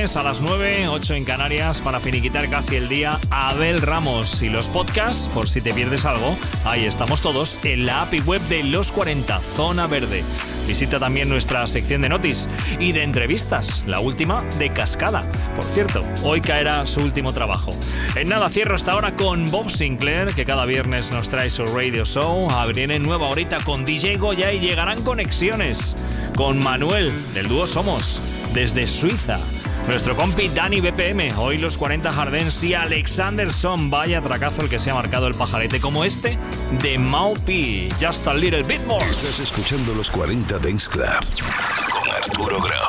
viernes a las 9, 8 en Canarias, para finiquitar casi el día, Abel Ramos. Y los podcasts, por si te pierdes algo, ahí estamos todos en la app y web de Los 40, Zona Verde. Visita también nuestra sección de notis y de entrevistas, la última de Cascada. Por cierto, hoy caerá su último trabajo. En nada, cierro esta hora con Bob Sinclair, que cada viernes nos trae su radio show. Viene nueva horita con DJ Goya y llegarán conexiones con Manuel, del dúo Somos, desde Suiza. Nuestro compi Dani BPM, hoy Los 40 Jardens y Alexander Son. Vaya tracazo el que se ha marcado el pajarete, como este de Maupi. Just a little bit more. Estás escuchando Los 40 Dance Club con Arturo Grau.